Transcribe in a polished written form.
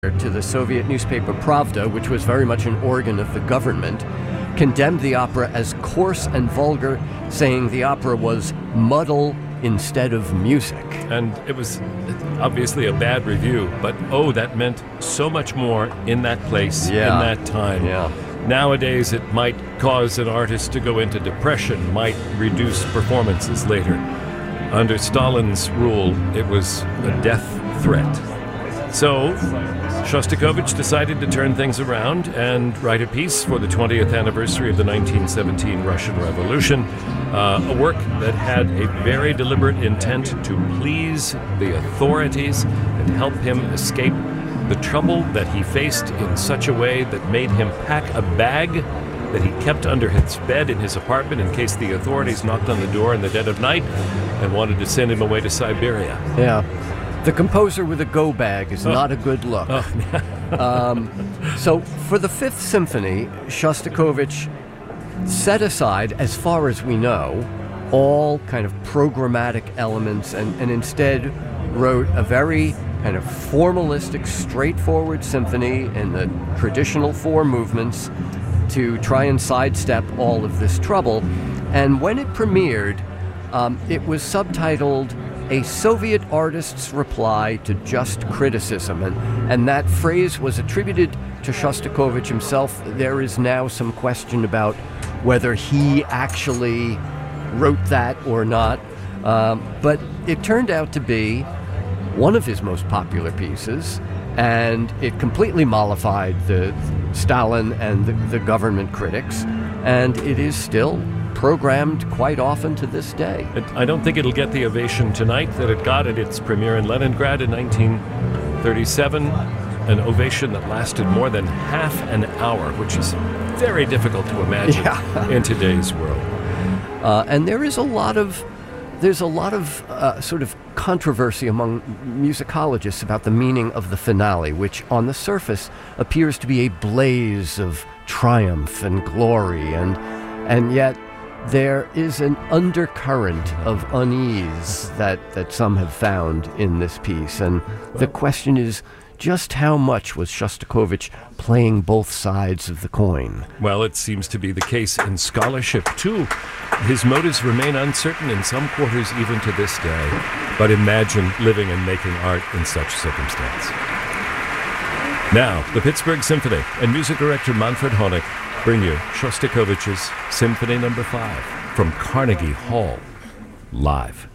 to the Soviet newspaper Pravda, which was very much an organ of the government, condemned the opera as coarse and vulgar, saying the opera was muddle instead of music. And it was obviously a bad review, but that meant so much more in that place, in that time. Nowadays, it might cause an artist to go into depression, might reduce performances later. Under Stalin's rule, it was a death threat. So, Shostakovich decided to turn things around and write a piece for the 20th anniversary of the 1917 Russian Revolution, a work that had a very deliberate intent to please the authorities and help him escape the trouble that he faced in such a way that made him pack a bag that he kept under his bed in his apartment in case the authorities knocked on the door in the dead of night and wanted to send him away to Siberia. Yeah. The composer with a go bag is not a good look. So for the Fifth Symphony, Shostakovich set aside, as far as we know, all kind of programmatic elements and instead wrote a very kind of formalistic, straightforward symphony in the traditional four movements to try and sidestep all of this trouble. And when it premiered, it was subtitled A Soviet Artist's Reply to Just Criticism, and that phrase was attributed to Shostakovich himself. There is now some question about whether he actually wrote that or not, but it turned out to be one of his most popular pieces, and it completely mollified the Stalin and the government critics, and it is still programmed quite often to this day. I don't think it'll get the ovation tonight that it got at its premiere in Leningrad in 1937, an ovation that lasted more than half an hour, which is very difficult to imagine in today's world. And there's a lot of sort of controversy among musicologists about the meaning of the finale, which on the surface appears to be a blaze of triumph and glory, and yet there is an undercurrent of unease that some have found in this piece. And the question is, just how much was Shostakovich playing both sides of the coin? Well, it seems to be the case in scholarship, too. His motives remain uncertain in some quarters even to this day. But imagine living and making art in such circumstance. Now, the Pittsburgh Symphony and music director Manfred Honeck bring you Shostakovich's Symphony No. 5 from Carnegie Hall, live.